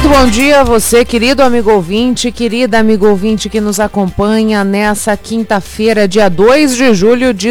Muito bom dia a você, querido amigo ouvinte, querida amigo ouvinte que nos acompanha nessa quinta-feira, dia 2 de julho de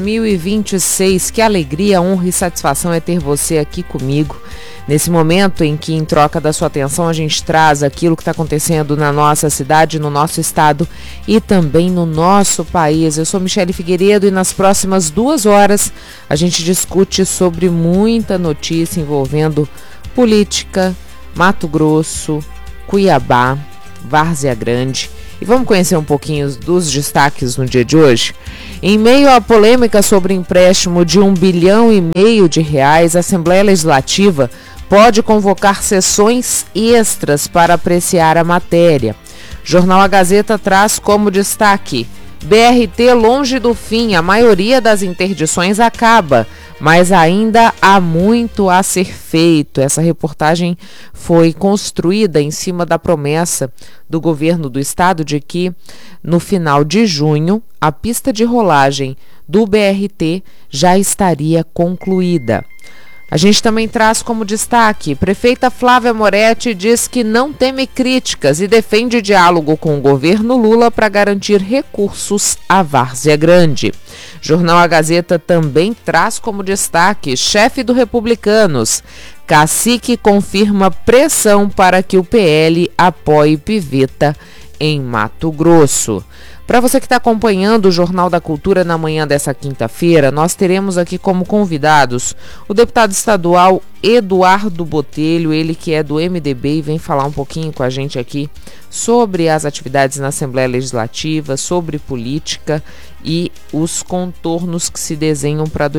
2026. Que alegria, honra e satisfação é ter você aqui comigo. Nesse momento em que, em troca da sua atenção, a gente traz aquilo que está acontecendo na nossa cidade, no nosso estado e também no nosso país. Eu sou Michele Figueiredo e nas próximas 2 horas a gente discute sobre muita notícia envolvendo política, Mato Grosso, Cuiabá, Várzea Grande. E vamos conhecer um pouquinho dos destaques no dia de hoje? Em meio à polêmica sobre empréstimo de R$1,5 bilhão de reais, a Assembleia Legislativa pode convocar sessões extras para apreciar a matéria. Jornal A Gazeta traz como destaque: BRT longe do fim, a maioria das interdições acaba, mas ainda há muito a ser feito. Essa reportagem foi construída em cima da promessa do governo do estado de que, no final de junho, a pista de rolagem do BRT já estaria concluída. A gente também traz como destaque: prefeita Flávia Moretti diz que não teme críticas e defende diálogo com o governo Lula para garantir recursos à Várzea Grande. Jornal A Gazeta também traz como destaque: chefe do Republicanos, Cacique confirma pressão para que o PL apoie Piveta em Mato Grosso. Para você que está acompanhando o Jornal da Cultura na manhã dessa quinta-feira, nós teremos aqui como convidados o deputado estadual Eduardo Botelho, ele que é do MDB e vem falar um pouquinho com a gente aqui sobre as atividades na Assembleia Legislativa, sobre política e os contornos que se desenham para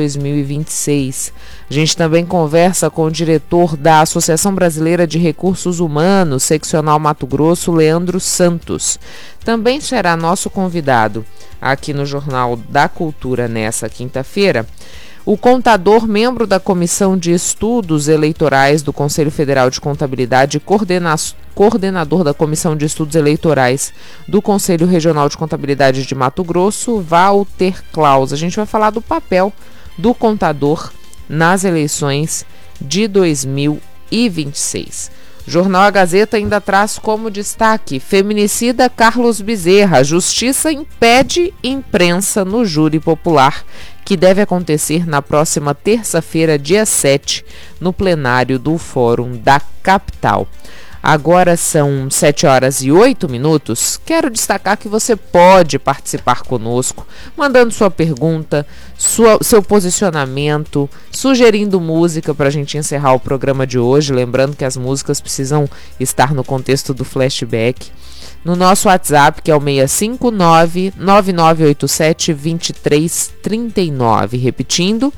2026. A gente também conversa com o diretor da Associação Brasileira de Recursos Humanos, seccional Mato Grosso, Leandro Santos. Também será nosso convidado aqui no Jornal da Cultura nessa quinta-feira o contador, membro da Comissão de Estudos Eleitorais do Conselho Federal de Contabilidade e coordenador da Comissão de Estudos Eleitorais do Conselho Regional de Contabilidade de Mato Grosso, Walter Klaus. A gente vai falar do papel do contador nas eleições de 2026. Jornal A Gazeta ainda traz como destaque: feminicida Carlos Bezerra, justiça impede imprensa no júri popular, que deve acontecer na próxima terça-feira, dia 7, no plenário do Fórum da Capital. Agora são 7h08. Quero destacar que você pode participar conosco, mandando sua pergunta, seu posicionamento, sugerindo música para a gente encerrar o programa de hoje. Lembrando que as músicas precisam estar no contexto do flashback. No nosso WhatsApp, que é o 659-9987-2339. Repetindo,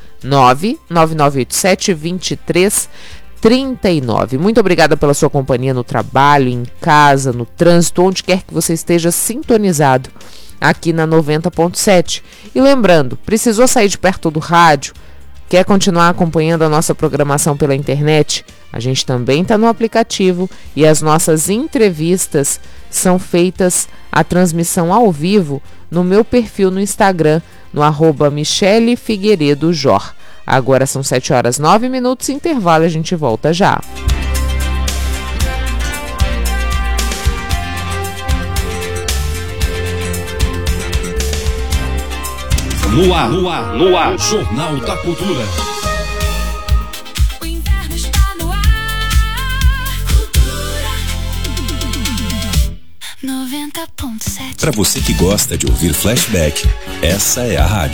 99987-2339. Muito obrigada pela sua companhia no trabalho, em casa, no trânsito, onde quer que você esteja sintonizado aqui na 90.7. E lembrando, precisou sair de perto do rádio? Quer continuar acompanhando a nossa programação pela internet? A gente também está no aplicativo e as nossas entrevistas são feitas, a transmissão ao vivo, no meu perfil no Instagram, no @MicheleFigueiredoJor. Agora são 7h09, intervalo, a gente volta já. No ar, Jornal da Cultura. O inverno está no ar. Cultura 90.7. Para você que gosta de ouvir flashback, essa é a rádio.